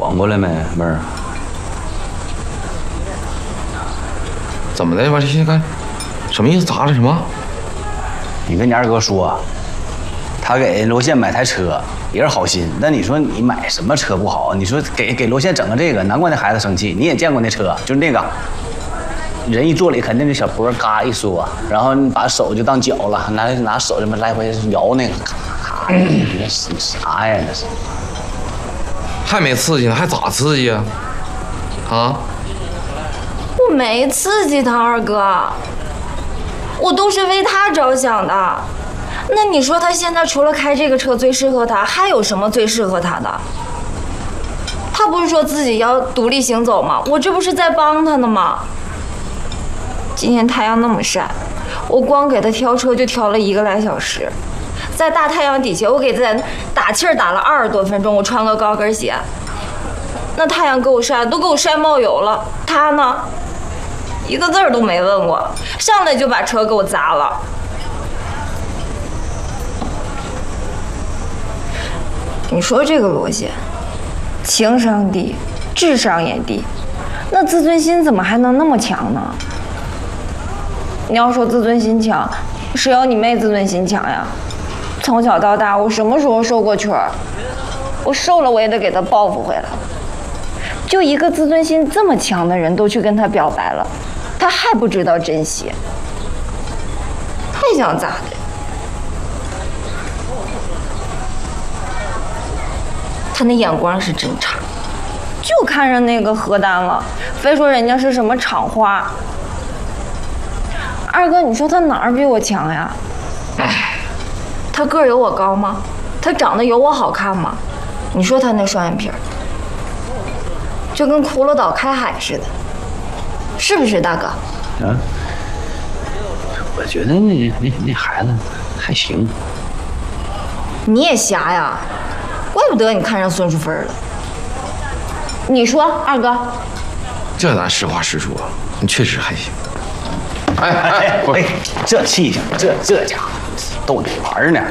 缓过来没，妹儿？ 怎么的？我这现在什么意思？砸了什么？ 你跟你二哥说，他给罗宪买台车也是好心，但你说你买什么车不好？你说给罗宪整个这个，难怪那孩子生气。你也见过那车，就是那个。人一坐里，肯定这小脖嘎一缩，然后你把手就当脚了，拿手这么来回摇那个，咔咔，你这啥呀？这是还没刺激呢，还咋刺激啊？啊？ 我没刺激他，二哥，我都是为他着想的。那你说他现在除了开这个车最适合他，还有什么最适合他的？他不是说自己要独立行走吗？我这不是在帮他呢吗？今天太阳那么晒，我光给他挑车就挑了1个来小时，在大太阳底下，我给他打气儿打了20多分钟，我穿个高跟鞋，那太阳给我晒都给我晒冒油了。他呢，一个字儿都没问我，上来就把车给我砸了。你说这个罗宪，情商低，智商也低，那自尊心怎么还能那么强呢？你要说自尊心强，谁要你妹自尊心强呀？从小到大，我什么时候受过屈儿？我受了，我也得给他报复回来。就一个自尊心这么强的人都去跟他表白了，他还不知道珍惜，还想咋的？他那眼光是真差，就看上那个何丹了，非说人家是什么厂花。二哥，你说他哪儿比我强呀？他个儿有我高吗？他长得有我好看吗？你说他那双眼皮就跟骷髅岛开海似的，是不是大哥？ 啊，我觉得那孩子还行。 你也瞎呀，怪不得你看上孙淑芬了。你说，二哥， 这咱实话实说，你确实还行。 哎，这气性，这家伙逗你玩呢。